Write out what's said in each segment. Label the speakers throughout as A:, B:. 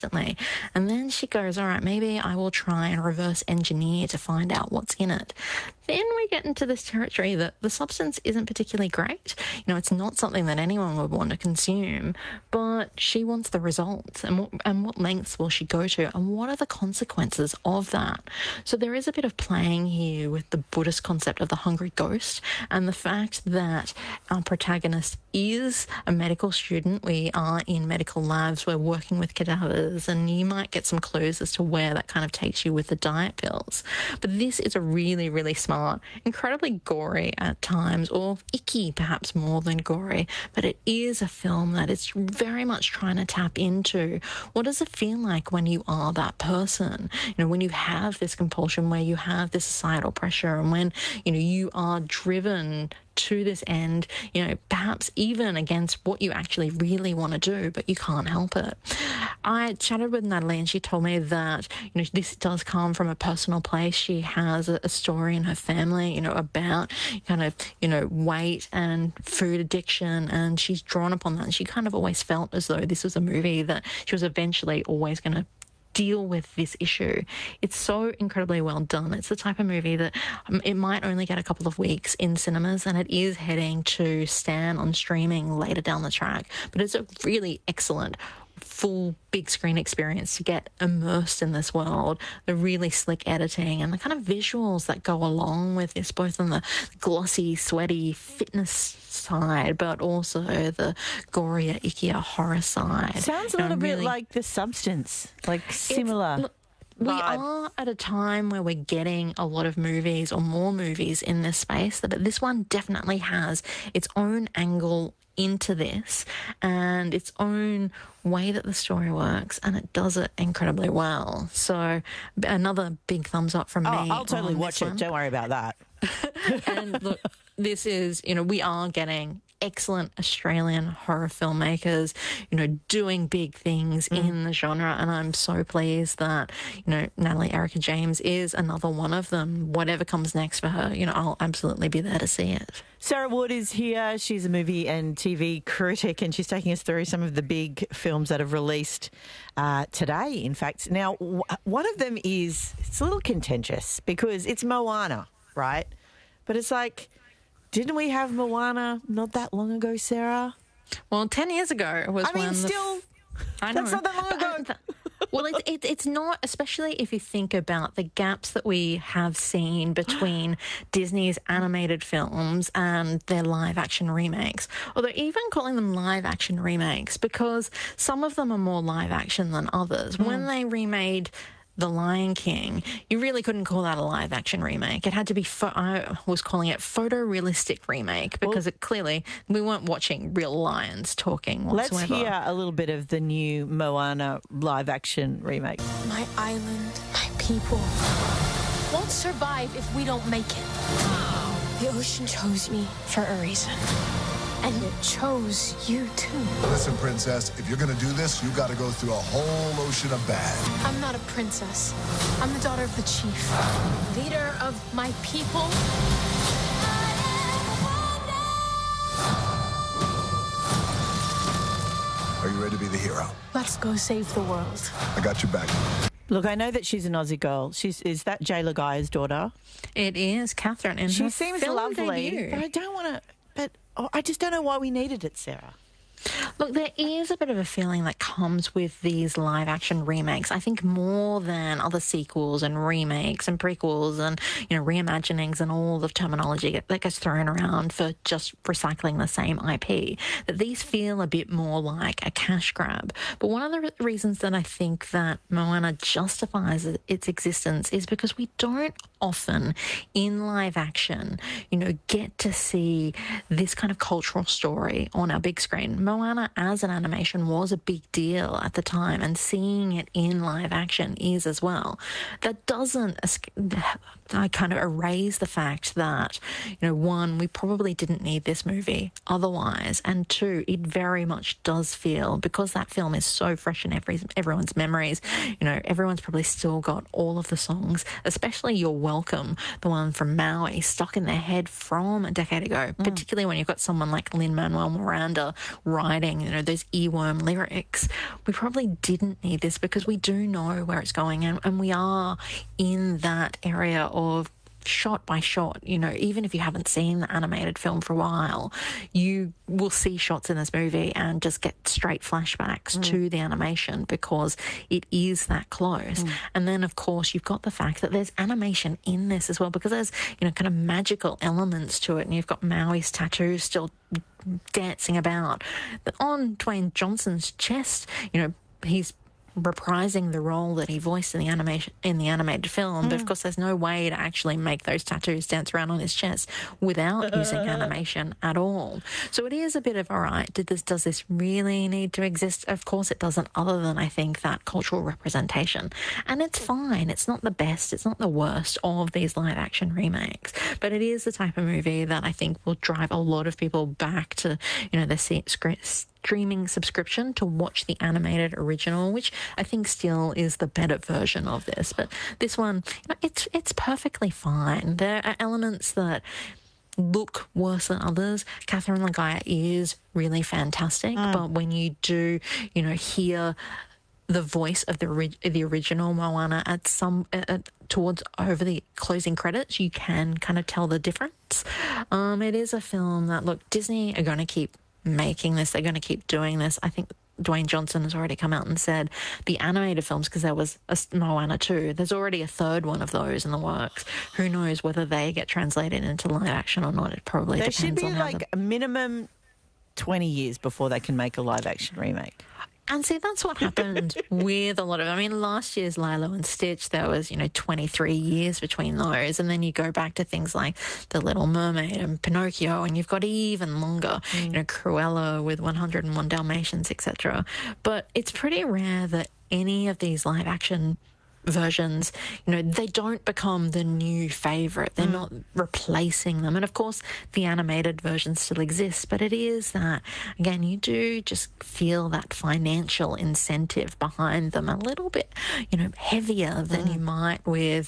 A: instantly. And then she goes, all right, maybe I will try and reverse engineer to find out what's in it. Then we get into this territory that the substance isn't particularly great. You know, it's not something that anyone would want to consume, but she wants the results. And what lengths will she go to? And what are the consequences of that? So there is a bit of playing here with the Buddhist concept of the hungry ghost and the fact that our protagonist is a medical student. We are in medical labs. We're working with cadavers, and you might get some clues as to where that kind of takes you with the diet pills. But this is a really, really smart, incredibly gory at times, or icky perhaps more than gory, but it is a film that is very much trying to tap into what does it feel like when you are that person? You know, when you have this compulsion, where you have this societal pressure, and when, you know, you are driven to this end, you know, perhaps even against what you actually really want to do, but you can't help it. I chatted with Natalie and she told me that, you know, this does come from a personal place. She has a story in her family, you know, about kind of, you know, weight and food addiction, and she's drawn upon that. And she kind of always felt as though this was a movie that she was eventually always going to deal with this issue. It's so incredibly well done. It's the type of movie that it might only get a couple of weeks in cinemas, and it is heading to Stan on streaming later down the track. But it's a really excellent full big screen experience to get immersed in this world, the really slick editing and the kind of visuals that go along with this, both on the glossy, sweaty fitness side, but also the gorier, ickier horror side.
B: Sounds a little bit like The Substance, like similar.
A: We are at a time where we're getting a lot of movies, or more movies in this space, but this one definitely has its own angle into this and its own way that the story works, and it does it incredibly well. So another big thumbs up from me.
B: I'll totally watch it. Don't worry about that.
A: And look, this is, you know, we are getting excellent Australian horror filmmakers, you know, doing big things in the genre, and I'm so pleased that, you know, Natalie Erica James is another one of them. Whatever comes next for her, you know, I'll absolutely be there to see it.
B: Sarah Wood is here. She's a movie and TV critic, and she's taking us through some of the big films that have released today, in fact. Now, one of them it's a little contentious because it's Moana, right? But it's like, didn't we have Moana not that long ago, Sarah?
A: Well, 10 years ago was
B: I mean, still,
A: I know.
B: that's not that long ago.
A: Well, it's not, especially if you think about the gaps that we have seen between Disney's animated films and their live-action remakes. Although even calling them live-action remakes, because some of them are more live-action than others. When they remade The Lion King, you really couldn't call that a live-action remake. It had to be, I was calling it photorealistic remake, because it clearly, we weren't watching real lions talking whatsoever.
B: Let's hear a little bit of the new Moana live-action remake.
C: My island, my people won't survive if we don't make it. The ocean chose me for a reason. And it chose you, too.
D: Listen, princess, if you're going to do this, you got to go through a whole ocean of bad.
C: I'm not a princess. I'm the daughter of the chief, leader of my people.
D: Are you ready to be the hero?
C: Let's go save the world.
D: I got your back.
B: Look, I know that she's an Aussie girl. Is that Jayla Guy's daughter?
A: It is Catherine, and
B: she seems lovely,
A: debut.
B: but I don't want to. But I just don't know why we needed it, Sarah.
A: Look, there is a bit of a feeling that comes with these live-action remakes. I think more than other sequels and remakes and prequels and, you know, reimaginings and all the terminology that gets thrown around for just recycling the same IP, that these feel a bit more like a cash grab. But one of the reasons that I think that Moana justifies its existence is because we don't often in live action, you know, get to see this kind of cultural story on our big screen. Moana as an animation was a big deal at the time, and seeing it in live action is as well. That doesn't kind of erase the fact that, you know, one, we probably didn't need this movie otherwise, and two, it very much does feel, because that film is so fresh in everyone's memories, you know, everyone's probably still got all of the songs, especially You're Welcome, the one from Maui, stuck in their head from a decade ago, particularly when you've got someone like Lin-Manuel Miranda writing, those earworm lyrics. We probably didn't need this because we do know where it's going, and we are in that area of shot by shot. Even if you haven't seen the animated film for a while, you will see shots in this movie and just get straight flashbacks to the animation because it is that close. And then, of course, you've got the fact that there's animation in this as well because there's, kind of magical elements to it, and you've got Maui's tattoos still dancing about. But on Dwayne Johnson's chest, he's reprising the role that he voiced in the animated film, but of course there's no way to actually make those tattoos dance around on his chest without using animation at all. So it is a bit of, all right, does this really need to exist? Of course it doesn't, other than I think that cultural representation. And it's fine. It's not the best, it's not the worst of these live action remakes, but it is the type of movie that I think will drive a lot of people back to, the streaming subscription to watch the animated original, which I think still is the better version of this. But this one, it's perfectly fine. There are elements that look worse than others. Catherine Legaya is really fantastic, but when you do, hear the voice of the original Moana at towards over the closing credits, you can kind of tell the difference. It is a film that, look, Disney are going to keep making this. They're going to keep doing this. I think Dwayne Johnson has already come out and said the animated films, because there was a Moana 2, there's already a third one of those in the works. Who knows whether they get translated into live action or not? It probably depends on
B: There should be a minimum 20 years before they can make a live action remake.
A: And see, that's what happened with a lot of, last year's Lilo and Stitch, there was, 23 years between those. And then you go back to things like The Little Mermaid and Pinocchio, and you've got even longer, Cruella with 101 Dalmatians, etc. But it's pretty rare that any of these live action versions, they don't become the new favourite. They're not replacing them. And of course, the animated version still exists, but it is that, again, you do just feel that financial incentive behind them a little bit, heavier than you might with,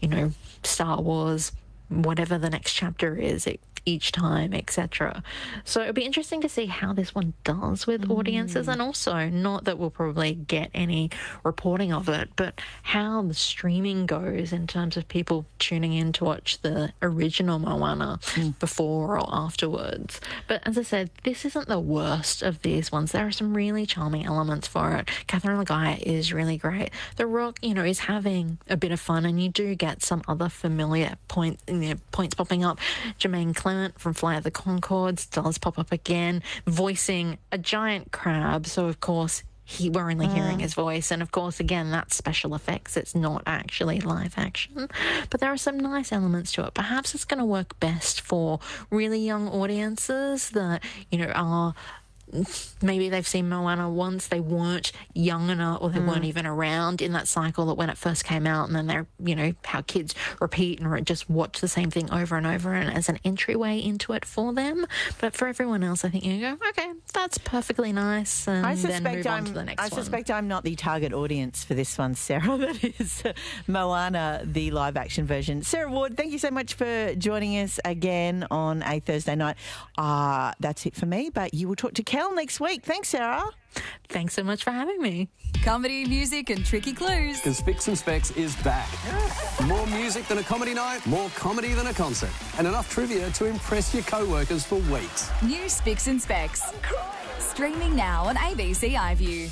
A: Star Wars, whatever the next chapter is, each time, etc. So it'll be interesting to see how this one does with audiences, and also, not that we'll probably get any reporting of it, but how the streaming goes in terms of people tuning in to watch the original Moana before or afterwards. But as I said, this isn't the worst of these ones. There are some really charming elements for it. Catherine Legaya is really great. The Rock, is having a bit of fun, and you do get some other familiar points popping up. Jermaine Clement from Flight of the Conchords does pop up again, voicing a giant crab. So, of course, we're only hearing his voice. And, of course, again, that's special effects. It's not actually live action. But there are some nice elements to it. Perhaps it's going to work best for really young audiences that, are... Maybe they've seen Moana once, they weren't young enough, or they weren't even around in that cycle that when it first came out, and then they're, how kids repeat and just watch the same thing over and over, and as an entryway into it for them. But for everyone else, I think you go, okay, that's perfectly nice, and then move on to the next one.
B: I suspect I'm not the target audience for this one, Sarah. That is Moana, the live action version. Sarah Ward, thank you so much for joining us again on a Thursday night. That's it for me, but you will talk to Kel next week. Thanks, Sarah.
A: Thanks so much for having me.
E: Comedy, music and tricky clues.
F: Because Spicks and Specs is back. More music than a comedy night, more comedy than a concert, and enough trivia to impress your co-workers for weeks.
E: New Spicks and Specs. Streaming now on ABC iView.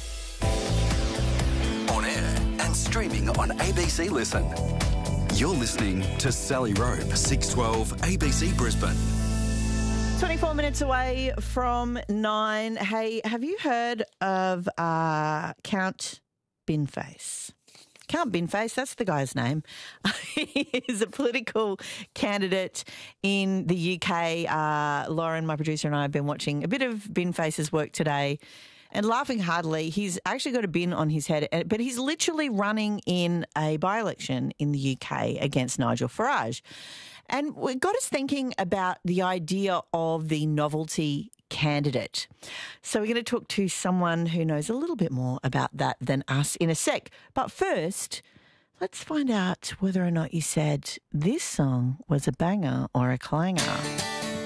G: On air and streaming on ABC Listen. You're listening to Sally Rope, 612 ABC Brisbane.
B: 24 minutes away from 9. Hey, have you heard of Count Binface? Count Binface, that's the guy's name. He is a political candidate in the UK. Lauren, my producer, and I have been watching a bit of Binface's work today and laughing heartily. He's actually got a bin on his head, but he's literally running in a by-election in the UK against Nigel Farage. And it got us thinking about the idea of the novelty candidate. So we're going to talk to someone who knows a little bit more about that than us in a sec. But first, let's find out whether or not you said this song was a banger or a clanger.